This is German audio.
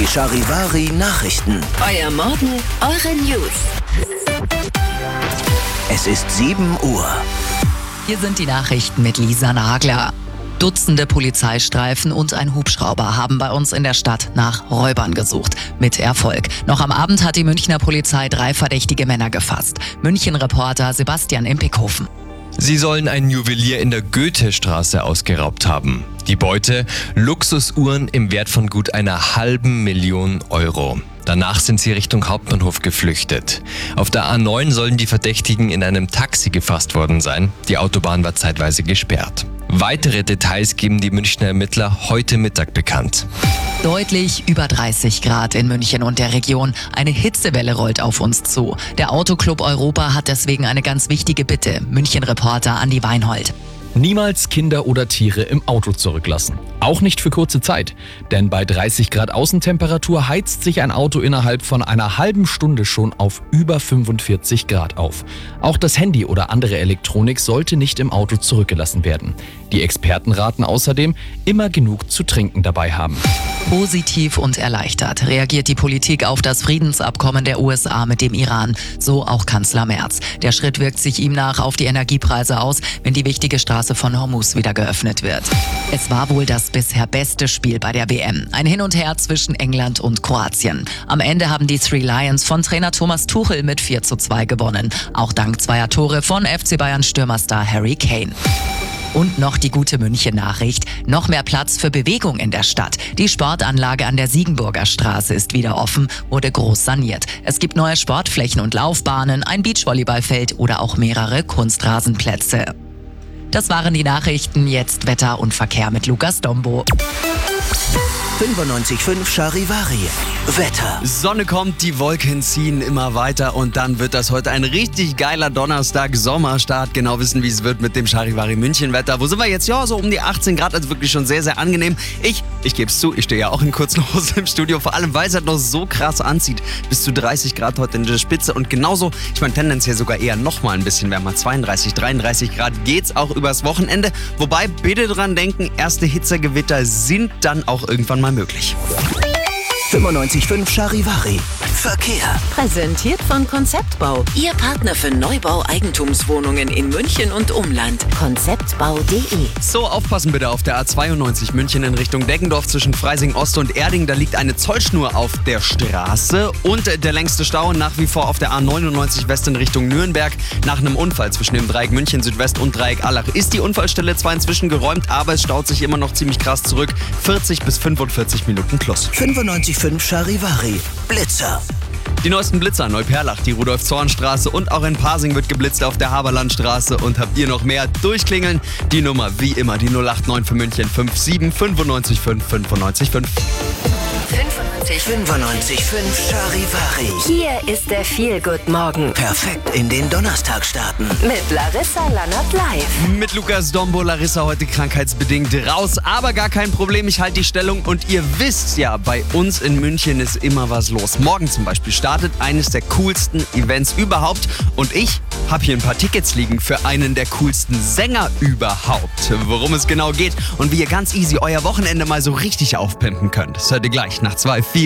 Die Charivari Nachrichten. Euer Morgen, eure News. Es ist 7 Uhr. Hier sind die Nachrichten mit Lisa Nagler. Dutzende Polizeistreifen und ein Hubschrauber haben bei uns in der Stadt nach Räubern gesucht. Mit Erfolg. Noch am Abend hat die Münchner Polizei 3 verdächtige Männer gefasst. München-Reporter Sebastian Impikhofen. Sie sollen einen Juwelier in der Goethestraße ausgeraubt haben. Die Beute: Luxusuhren im Wert von gut einer halben Million Euro. Danach sind sie Richtung Hauptbahnhof geflüchtet. Auf der A9 sollen die Verdächtigen in einem Taxi gefasst worden sein. Die Autobahn war zeitweise gesperrt. Weitere Details geben die Münchner Ermittler heute Mittag bekannt. Deutlich über 30 Grad in München und der Region. Eine Hitzewelle rollt auf uns zu. Der Autoclub Europa hat deswegen eine ganz wichtige Bitte. München-Reporter Andi Weinhold. Niemals Kinder oder Tiere im Auto zurücklassen. Auch nicht für kurze Zeit. Denn bei 30 Grad Außentemperatur heizt sich ein Auto innerhalb von einer halben Stunde schon auf über 45 Grad auf. Auch das Handy oder andere Elektronik sollte nicht im Auto zurückgelassen werden. Die Experten raten außerdem, immer genug zu trinken dabei haben. Positiv und erleichtert reagiert die Politik auf das Friedensabkommen der USA mit dem Iran. So auch Kanzler Merz. Der Schritt wirkt sich ihm nach auf die Energiepreise aus, wenn die wichtige Straße von Hormuz wieder geöffnet wird. Es war wohl das bisher beste Spiel bei der WM. Ein Hin und Her zwischen England und Kroatien. Am Ende haben die Three Lions von Trainer Thomas Tuchel mit 4:2 gewonnen. Auch dank 2 Tore von FC Bayern Stürmerstar Harry Kane. Und noch die gute München-Nachricht. Noch mehr Platz für Bewegung in der Stadt. Die Sportanlage an der Siegenburger Straße ist wieder offen, wurde groß saniert. Es gibt neue Sportflächen und Laufbahnen, ein Beachvolleyballfeld oder auch mehrere Kunstrasenplätze. Das waren die Nachrichten. Jetzt Wetter und Verkehr mit Lukas Dombo. 95.5 Charivari. Wetter. Sonne kommt, die Wolken ziehen immer weiter und dann wird das heute ein richtig geiler Donnerstag, Sommerstart. Genau wissen, wie es wird mit dem Charivari München Wetter. Wo sind wir jetzt? Ja, so um die 18 Grad, also wirklich schon sehr, sehr angenehm. Ich gebe es zu, ich stehe ja auch in kurzen Hosen im Studio, vor allem weil es halt noch so krass anzieht. Bis zu 30 Grad heute in der Spitze und genauso, ich meine tendenziell sogar eher nochmal ein bisschen wärmer. 32, 33 Grad geht's auch übers Wochenende. Wobei, bitte dran denken, erste Hitzegewitter sind dann auch irgendwann mal möglich. 95.5 Charivari. Verkehr. Präsentiert von Konzeptbau. Ihr Partner für Neubau-Eigentumswohnungen in München und Umland. Konzeptbau.de. So, aufpassen bitte auf der A92 München in Richtung Deggendorf zwischen Freising Ost und Erding. Da liegt eine Zollschnur auf der Straße und der längste Stau nach wie vor auf der A99 West in Richtung Nürnberg. Nach einem Unfall zwischen dem Dreieck München Südwest und Dreieck Allach ist die Unfallstelle zwar inzwischen geräumt, aber es staut sich immer noch ziemlich krass zurück. 40 bis 45 Minuten plus. 95.5 Charivari. Blitzer. Die neuesten Blitzer, Neuperlach, die Rudolf-Zorn-Straße und auch in Pasing wird geblitzt auf der Haberlandstraße. Und habt ihr noch mehr? Durchklingeln. Die Nummer wie immer, die 089 für München 57 95 5 95 5. 95.5 Charivari. Hier ist der Feel-Good-Morgen Perfekt in den Donnerstag starten. mit Larissa Lannert live. Mit Lukas Dombo, Larissa heute krankheitsbedingt raus, aber gar kein Problem, ich halte die Stellung und ihr wisst ja, bei uns in München ist immer was los. Morgen zum Beispiel startet eines der coolsten Events überhaupt und ich habe hier ein paar Tickets liegen für einen der coolsten Sänger überhaupt. Worum es genau geht und wie ihr ganz easy euer Wochenende mal so richtig aufpimpen könnt, das hört ihr gleich nach 2, 4.